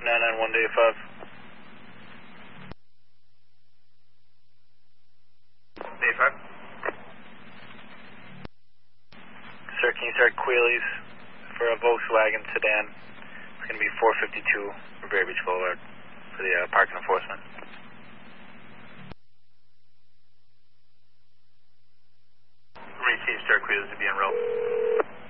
991 day 5. Day 5. Sir, can you start Queelies for a Volkswagen sedan? It's going to be 452 Berry Beach Boulevard for the parking enforcement. Receive start Queelies to be en route.